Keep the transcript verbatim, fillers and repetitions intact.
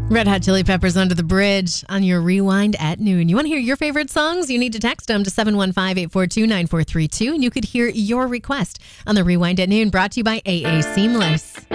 Red Hot Chili Peppers, Under the Bridge, on your Rewind at noon. You want to hear your favorite songs? You need to text them to seven one five, eight four two, nine four three two, and you could hear your request on the Rewind at noon, brought to you by A A Seamless.